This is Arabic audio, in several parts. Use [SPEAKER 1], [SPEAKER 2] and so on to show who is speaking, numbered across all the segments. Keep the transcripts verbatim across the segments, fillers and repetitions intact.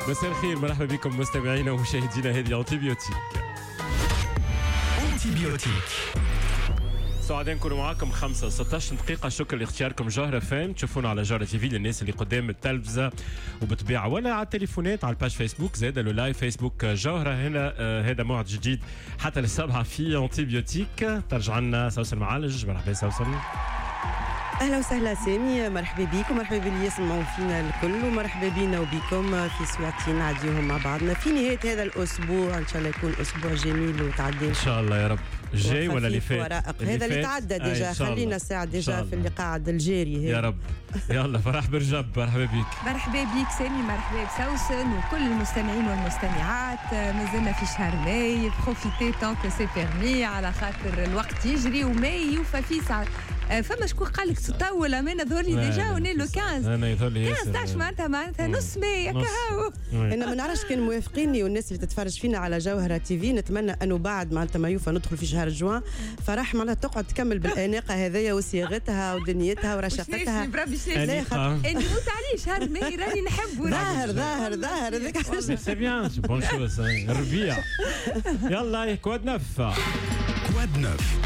[SPEAKER 1] مساء الخير، مرحبا بكم مستمعينا ومشاهدينا. هذه أنتيبيوتيك.
[SPEAKER 2] أنتيبيوتيك
[SPEAKER 1] سعداء نكون معاكم خمسة ستة عشر دقيقة. شكرا لاختياركم جوهرة فام. تشوفونا على جوهرة تي في للناس اللي قدام التلفزة وبطبيعة، ولا على التليفونات على الباج فيسبوك زاد لو لايف فيسبوك جوهرة. هنا آه هذا موعد جديد حتى للسبعة في أنتيبيوتيك. ترجع لنا سوسن معالج. مرحبا سوسن.
[SPEAKER 3] اهلا وسهلا سامي، مرحبا بيك ومرحبا باللي يسمعوا فينا الكل، ومرحبا بينا وبكم في ساعتين نعديهم مع بعضنا في نهايه هذا الاسبوع. ان شاء الله يكون اسبوع جميل وتعدي
[SPEAKER 1] ان شاء الله يا رب. جاي ولا اللي فات؟
[SPEAKER 3] هذا اللي تعدى ديجا، خلينا الساعه ديجا في اللي قاعد الجاري هي.
[SPEAKER 1] يا رب. يلا فرح برجب. مرحبا بيك.
[SPEAKER 4] مرحبا بيك سامي، مرحبا بسوسن وكل المستمعين والمستمعات. مازلنا في شهر ماي، بروفيتي طون كو سي بيرمي، على خاطر الوقت يجري وماي يوفى في ساعه. فما شكون قال لك تطول؟ انا ظهر لي ديجا وني لو خمسة
[SPEAKER 1] انا يظهر لي
[SPEAKER 4] خمسة عشر معناتها معناتها نص ماي كهو.
[SPEAKER 3] انا ما نعرفش كان موافقيني والناس اللي تتفرج فينا على جوهرة تي في. نتمنى انه بعد معناتها ما يوفى ندخل في شهر جوان فرح معناتها تقعد تكمل بالاناقه هذيا وصياغتها ودنيتها ورشاقتها.
[SPEAKER 4] اني موت عليه شهر ماي راني نحبه.
[SPEAKER 3] ظاهر ظاهر ظاهر هذيك
[SPEAKER 1] سي بيان بون شوز. الربيع. يلا كواد نف.
[SPEAKER 2] كواد نف.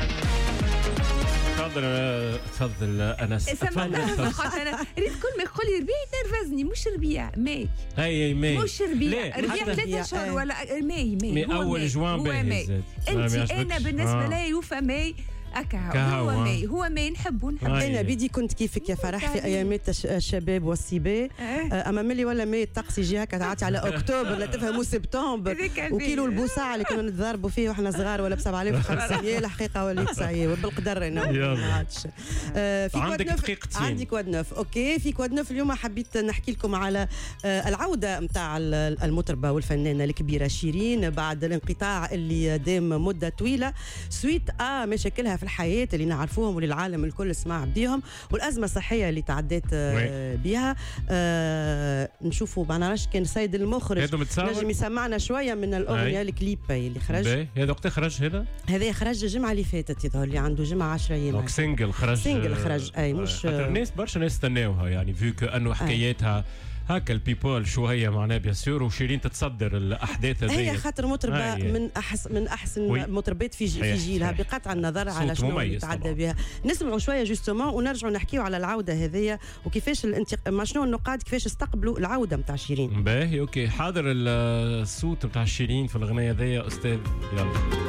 [SPEAKER 1] تفضل تفضل انس.
[SPEAKER 4] تفضل. انا ريت كل ما يقول لي ربيع ينرفزني. مش ربيع ماي.
[SPEAKER 1] اي ماي
[SPEAKER 4] مش ربيع. ربيع ثلاثة اشهر ولا ماي ماي.
[SPEAKER 1] مي اول جوان باهي.
[SPEAKER 4] انت انا بالنسبه لي يوفى ماي أكا هو ماي هو ماي نحبه نحب.
[SPEAKER 3] أنا بدي كنت كيفك يا فرح في أيامات الشباب والصبا. أما ملي ولا ماي الطقس يجي هكا تعطي على أكتوبر لا تفهموا سبتمبر، وكيلو البوصاع اللي كنا نتضاربوا فيه وإحنا صغار ولا بسبعة آلاف وخمسمية الحقيقة ولا تسعية وبالقدر أنا ما عادش. في
[SPEAKER 1] عندك دقيقتين.
[SPEAKER 3] عندي كواد نوف. أوكي في كواد نوف اليوم حبيت نحكي لكم على العودة متاع المطربة والفنانة الكبيرة شيرين بعد الانقطاع اللي دام مدة طويلة سويت آ مشاكلها في الحياة اللي نعرفوهم واللي العالم الكل سمع بيهم، والأزمة الصحية اللي تعديت بها. آه نشوفوا ما نعرفش كان سيد المخرج نجم يسمعنا شوية من الأغنية الكليب اللي خرج.
[SPEAKER 1] هذا وقت خرج هذا؟
[SPEAKER 3] هذا خرج الجمعة اللي فاتت يظهر لي عنده جمعة عشرة أيام.
[SPEAKER 1] دونك سينجل خرج.
[SPEAKER 3] سينجل خرج أي مش
[SPEAKER 1] الناس برشا ناس استناوها يعني فيك أنه حكاياتها هكا البيبول شويه معناها بيان سور، وشيرين تتصدر الاحداث هذه.
[SPEAKER 3] هي خاطر مطربه من احسن من احسن المطربات في في جيلها بقطع النظر على شنو يتعدى بها. نسمعوا شويه جوستومون ونرجعوا نحكيوا على العوده هذه وكيفاش الانتق... ما شنو النقاد كيفاش استقبلوا العوده نتاع شيرين.
[SPEAKER 1] باهي اوكي حاضر الصوت نتاع شيرين في الاغنيه هذه استاذ. يلا